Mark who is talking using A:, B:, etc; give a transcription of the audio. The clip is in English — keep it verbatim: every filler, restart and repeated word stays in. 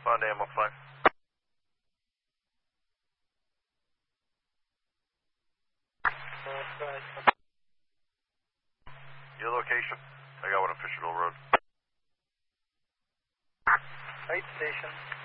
A: Respond to ammo five. Your location? I got one on Fisherville Road.
B: Right station.